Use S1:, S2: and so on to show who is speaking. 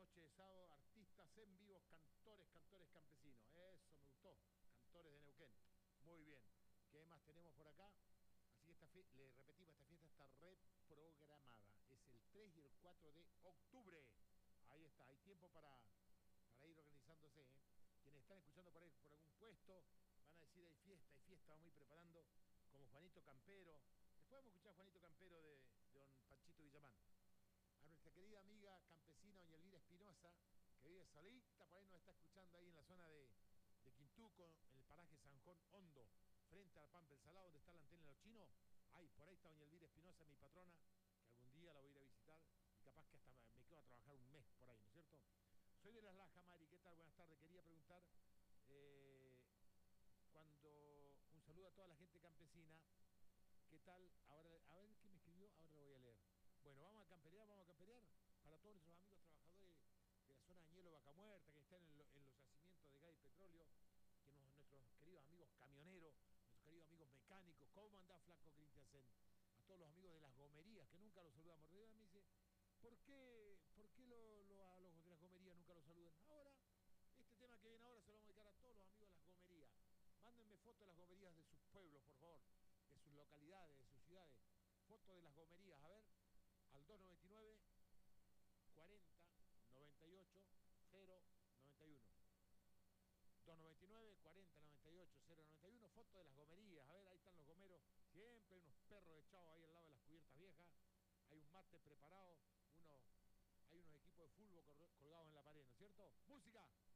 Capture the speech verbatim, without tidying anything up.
S1: noche de sábado, artistas en vivo, cantores, cantores campesinos. Eso me gustó. Cantores de Neuquén. Muy bien. ¿Qué más tenemos por acá? Así que esta fiesta, le repetimos, esta fiesta está reprogramada. Es el tres y el cuatro de octubre. Ahí está, hay tiempo para, para ir organizándose, ¿eh? Quienes están escuchando por ahí, por algún puesto, van a decir hay fiesta, hay fiesta, vamos a ir preparando, como Juanito Campero. Después vamos a escuchar a Juanito Campero de, de don Panchito Villamán. A nuestra querida amiga campesina doña Elvira Espinosa, que vive solita, por ahí nos está escuchando ahí en la zona de, de Quintuco, en el paraje Sanjón Hondo, frente al Pampa El Salado, donde está la antena de los chinos. Ahí, por ahí está doña Elvira Espinosa, mi patrona, que algún día la voy a ir a visitar y capaz que hasta me quedo a trabajar un mes por ahí, ¿no es cierto? Soy de Las Lajas, Mari, ¿qué tal? Buenas tardes. Quería preguntar, eh, cuando, un saludo a toda la gente campesina, ¿qué tal? Ahora, a ver qué me escribió, ahora lo voy a leer. Bueno, vamos a camperear, vamos a camperear para todos nuestros amigos trabajadores de la zona de Añelo, Vaca Muerta, que están en, lo, en los yacimientos de gas y petróleo, que nos, nuestros queridos amigos camioneros, nuestros queridos amigos mecánicos. ¿Cómo andás, flaco Christiansen? A todos los amigos de las gomerías, que nunca los saludamos. Me dice, ¿por qué, por qué lo, lo, a los de las gomerías nunca los saludan? Ahora, este tema que viene ahora se lo vamos a dedicar a todos los amigos de las gomerías. Mándenme fotos de las gomerías de sus pueblos, por favor, de sus localidades, de sus ciudades. Fotos de las gomerías, a ver, al dos noventa y nueve, cuarenta, noventa y ocho, cero noventa y uno. dos noventa y nueve, cuarenta, noventa y ocho, cero noventa y uno, fotos de las gomerías. A ver, ahí están los gomeros. Siempre hay unos perros echados ahí al lado de las cubiertas viejas. Hay un mate preparado, unos, hay unos equipos de fútbol colgados en la pared, ¿no es cierto? ¡Música!